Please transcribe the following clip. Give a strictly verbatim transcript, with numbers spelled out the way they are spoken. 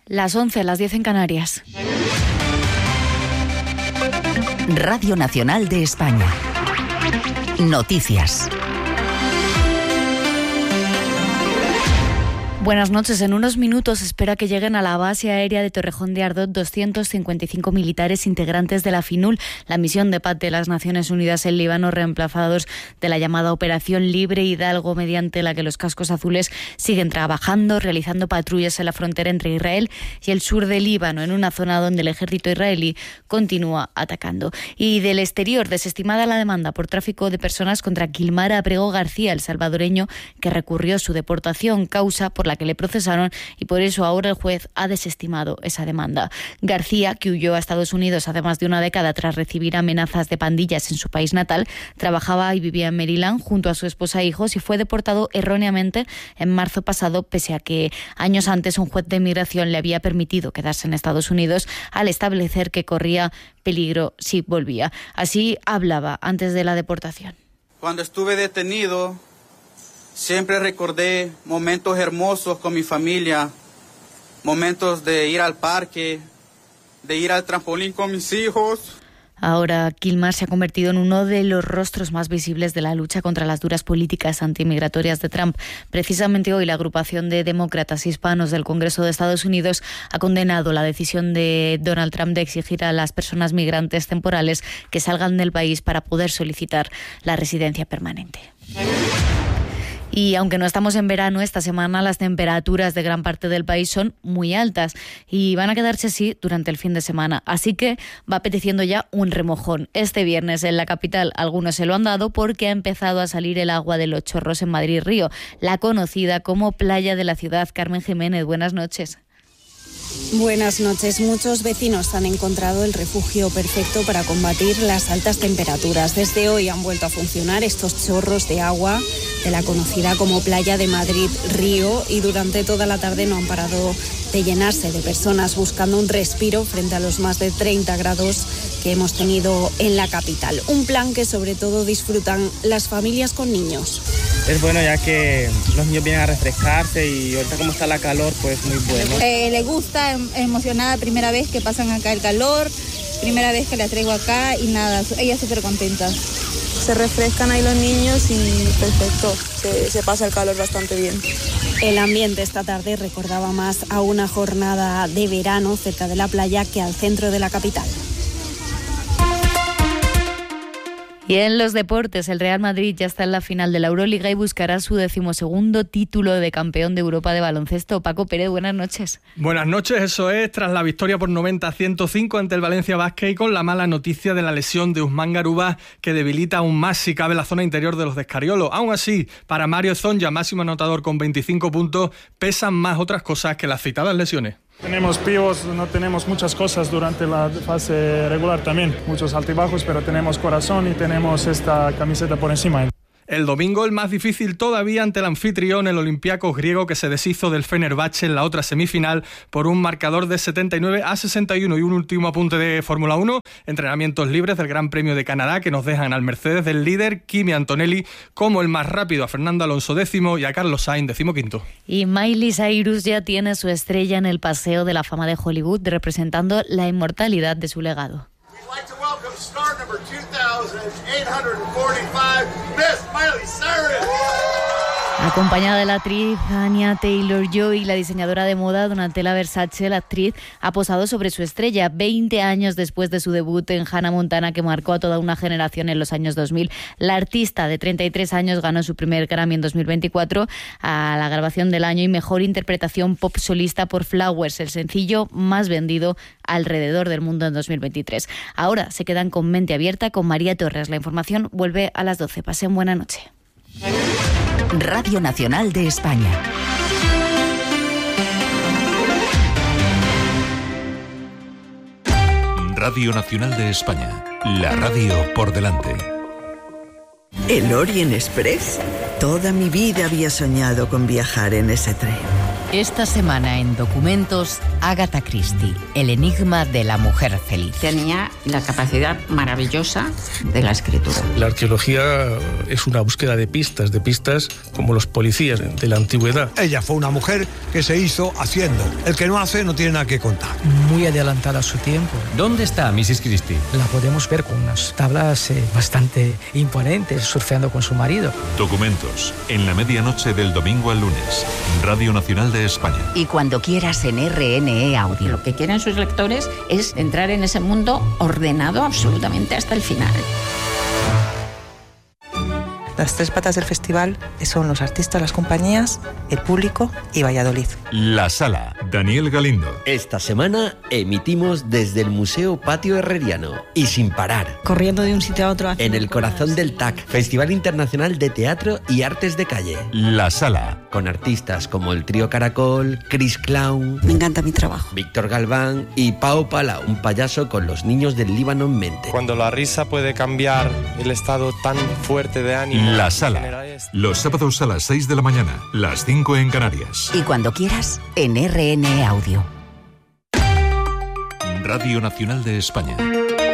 Las once, las diez en Canarias. Radio Nacional de España. Noticias. Buenas noches. En unos minutos se espera que lleguen a la base aérea de Torrejón de Ardoz doscientos cincuenta y cinco militares integrantes de la FINUL, la misión de paz de las Naciones Unidas en Líbano, reemplazados de la llamada Operación Libre Hidalgo, mediante la que los cascos azules siguen trabajando, realizando patrullas en la frontera entre Israel y el sur de Líbano, en una zona donde el ejército israelí continúa atacando. Y del exterior, desestimada la demanda por tráfico de personas contra Guilmar Abrego García, el salvadoreño que recurrió su deportación, causa por la que le procesaron, y por eso ahora el juez ha desestimado esa demanda. García, que huyó a Estados Unidos hace más de una década tras recibir amenazas de pandillas en su país natal, trabajaba y vivía en Maryland junto a su esposa e hijos y fue deportado erróneamente en marzo pasado, pese a que años antes un juez de inmigración le había permitido quedarse en Estados Unidos al establecer que corría peligro si volvía. Así hablaba antes de la deportación. Cuando estuve detenido, siempre recordé momentos hermosos con mi familia, momentos de ir al parque, de ir al trampolín con mis hijos. Ahora, Guilmar se ha convertido en uno de los rostros más visibles de la lucha contra las duras políticas antimigratorias de Trump. Precisamente hoy, la agrupación de demócratas hispanos del Congreso de Estados Unidos ha condenado la decisión de Donald Trump de exigir a las personas migrantes temporales que salgan del país para poder solicitar la residencia permanente. Y aunque no estamos en verano, esta semana las temperaturas de gran parte del país son muy altas y van a quedarse así durante el fin de semana. Así que va apeteciendo ya un remojón. Este viernes en la capital algunos se lo han dado porque ha empezado a salir el agua de los chorros en Madrid Río, la conocida como playa de la ciudad. Carmen Jiménez, buenas noches. Buenas noches. Muchos vecinos han encontrado el refugio perfecto para combatir las altas temperaturas. Desde hoy han vuelto a funcionar estos chorros de agua de la conocida como Playa de Madrid Río, y durante toda la tarde no han parado de llenarse de personas buscando un respiro frente a los más de treinta grados que hemos tenido en la capital. Un plan que sobre todo disfrutan las familias con niños. Es bueno ya que los niños vienen a refrescarse y ahorita como está la calor, pues muy bueno. Eh, le gusta, emocionada, primera vez que pasan acá el calor, primera vez que la traigo acá y nada, ella súper contenta. Se refrescan ahí los niños y perfecto, se, se pasa el calor bastante bien. El ambiente esta tarde recordaba más a una jornada de verano cerca de la playa que al centro de la capital. Y en los deportes, el Real Madrid ya está en la final de la Euroliga y buscará su decimosegundo título de campeón de Europa de baloncesto. Paco Pérez, buenas noches. Buenas noches, eso es, tras la victoria por noventa a ciento cinco ante el Valencia Basket y con la mala noticia de la lesión de Usman Garuba, que debilita aún más si cabe la zona interior de los de Escariolo. Aún así, para Mario Zonja, máximo anotador con veinticinco puntos, pesan más otras cosas que las citadas lesiones. Tenemos pivos, no tenemos muchas cosas durante la fase regular también, muchos altibajos, pero tenemos corazón y tenemos esta camiseta por encima. El domingo el más difícil todavía ante el anfitrión, el Olympiacos griego, que se deshizo del Fenerbahce en la otra semifinal por un marcador de setenta y nueve a sesenta y uno. Y un último apunte de Fórmula uno, entrenamientos libres del Gran Premio de Canadá que nos dejan al Mercedes del líder Kimi Antonelli como el más rápido, a Fernando Alonso décimo y a Carlos Sainz decimoquinto. Y Miley Cyrus ya tiene su estrella en el Paseo de la Fama de Hollywood, representando la inmortalidad de su legado. Star number two thousand eight hundred forty-five, Miss Miley Cyrus. Acompañada de la actriz Anya Taylor-Joy, la diseñadora de moda Donatella Versace, la actriz ha posado sobre su estrella veinte años después de su debut en Hannah Montana, que marcó a toda una generación en los años dos mil. La artista de treinta y tres años ganó su primer Grammy en dos mil veinticuatro a la grabación del año y mejor interpretación pop solista por Flowers, el sencillo más vendido alrededor del mundo en dos mil veintitrés. Ahora se quedan con mente abierta con María Torres. La información vuelve a las doce. Pasen buena noche. Radio Nacional de España. Radio Nacional de España. La radio por delante. ¿El Orient Express? Toda mi vida había soñado con viajar en ese tren. Esta semana en Documentos, Agatha Christie, el enigma de la mujer feliz. Tenía la capacidad maravillosa de la escritura. La arqueología es una búsqueda de pistas, de pistas como los policías de la antigüedad. Ella fue una mujer que se hizo haciendo. El que no hace no tiene nada que contar. Muy adelantada a su tiempo. ¿Dónde está missus Christie? La podemos ver con unas tablas eh, bastante imponentes, surfeando con su marido. Documentos, en la medianoche del domingo al lunes. Radio Nacional de España. Y cuando quieras en R N E Audio. Lo que quieren sus lectores es entrar en ese mundo ordenado absolutamente hasta el final. Las tres patas del festival son los artistas, las compañías, el público y Valladolid. La Sala, Daniel Galindo. Esta semana emitimos desde el Museo Patio Herreriano y sin parar. Corriendo de un sitio a otro. En el corazón del T A C, Festival Internacional de Teatro y Artes de Calle. La Sala. Con artistas como el Trío Caracol, Chris Clown. Me encanta mi trabajo. Víctor Galván y Pau Palau, un payaso con los niños del Líbano en mente. Cuando la risa puede cambiar el estado tan fuerte de ánimo. La Sala. Los sábados a las seis de la mañana, las cinco en Canarias. Y cuando quieras, en R N E Audio. Radio Nacional de España.